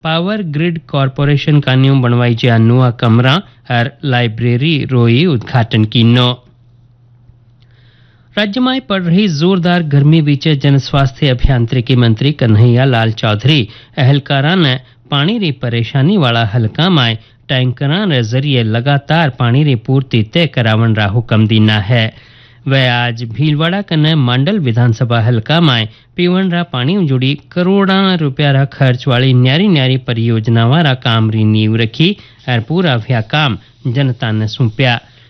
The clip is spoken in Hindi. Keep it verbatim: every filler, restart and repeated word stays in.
पावर ग्रिड कॉरपोरेशन का न्यू बनवाई जा नुआ कमरा और लाइब्रेरी रोई उद्घाटन किनो। राज्य में पड़ रही जोरदार गर्मी बीच जन स्वास्थ्य अभियांत्रिकी मंत्री कन्हैया लाल चौधरी अहलकारा ने पानी री परेशानी वाला हलका में टैंकरा रे जरिए लगातार पानी री पूर्ति तय करावन रा हुक्म दीना है। वह आज भीलवाड़ा कन्ने मंडल विधानसभा हलका में पीवन रा पानी जुड़ी करोड़ा रुपया रा खर्च वाली न्यारी न्यारी परियोजना वाला काम री नींव रखी और पूरा भ्या काम जनता ने सौंप्या।